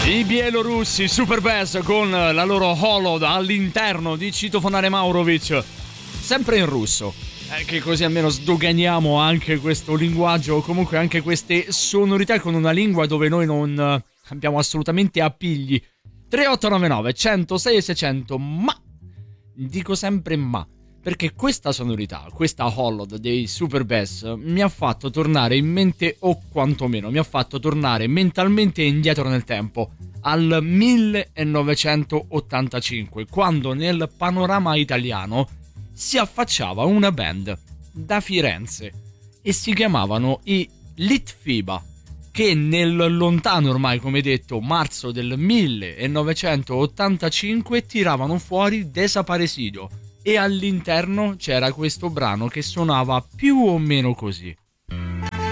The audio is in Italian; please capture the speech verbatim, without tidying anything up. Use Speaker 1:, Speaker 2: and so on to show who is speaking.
Speaker 1: I bielorussi Superbass con la loro Holod all'interno di Citofonare Maurovic, sempre in russo, eh, che così almeno sdoganiamo anche questo linguaggio o comunque anche queste sonorità con una lingua dove noi non eh, abbiamo assolutamente appigli. Tre otto nove nove uno zero sei seicento, ma dico sempre ma, perché questa sonorità, questa Holod dei Superbass mi ha fatto tornare in mente, o quantomeno mi ha fatto tornare mentalmente indietro nel tempo, al millenovecentottantacinque, quando nel panorama italiano si affacciava una band da Firenze e si chiamavano i Litfiba, che nel lontano, ormai come detto, marzo del millenovecentottantacinque tiravano fuori Desaparecido, e all'interno c'era questo brano che suonava più o meno così.